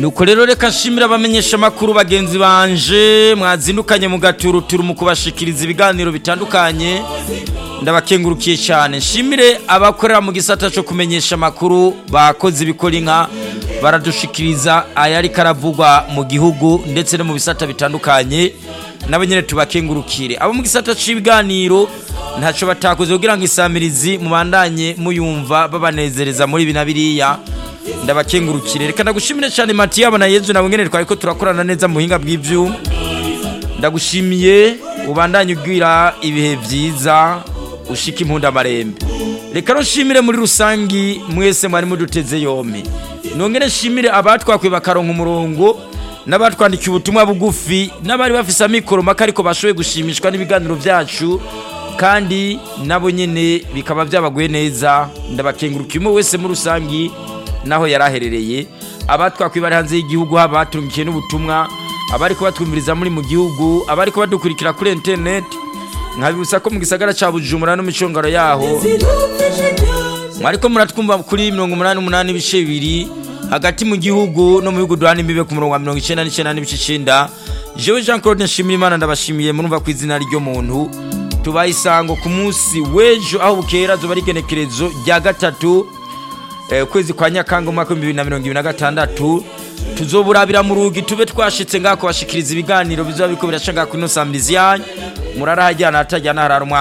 nuko rero reka nshimira abamenyesha makuru bagenzi banje mwazindukanye mu gaturuturu mu kubashikiriza ibiganiro bitandukanye ndabakengurukiye cyane. Nshimire abakorera mu gisata cyo kumenyesha makuru bakoze ibikora inka baradushikiriza ayari karavugwa mu gihugu ndetse no mu bisata bitandukanye, nabo nyene tubakengurukire. Abo mu gisata c'ibiganiro ntaco batakoze kugira ngo isamirizi mubandanye muyumva babanezereza muri binabiriya, ndabakengurukire. Reka ndagushimire cyane Matiya abana Yezu nawe ngene twariko turakorana neza mu buhinga bw'ivyuma. Ndagushimiye ubandanye ugira ibihe vyiza ushika impunda marembe. Reka nshimire muri rusangi mwese mwari muduteze yombi. Nongere nshimire abatwakwe bakaronka umurongo n'abatwandikiye ubutumwa bugufi n'abari bafise amikoro makariko bashoboye gushimishwa n'ibiganiro vyacu kandi nabo nyene bikaba byabaguye neza. Ndabakengurukiye umwe wese muri rusangi naho yaraherereye. Abatwakwe bari hanze y'igihugu haba baturungikiye n'ubutumwa, abari ko batwumviriza muri mu gihugu, abari ko badukurikira kuri internet, nkabibutsa ko mu gisagara ca Bujumbura no micongaro yaho mwariko muratwumva kuri 88.2 hagati mu gihugu no mu bihugu duhana imbibe ku murongo wa 99.9. Jewe Jean Claude Nshimirimana ndabashimiye murumva ku izina ryo muntu. Tubayisango ku munsi wejo aho bukera zo bari genekerezo rya gatatu kwezi kwa Nyakanga umwaka 2026. Tuzoburabira mu rugi tube twashitse ngako bashikiriza ibiganiro bizoba biko birashanga ku inosamirizi yanyu murara hajyana hatajyana hararumwa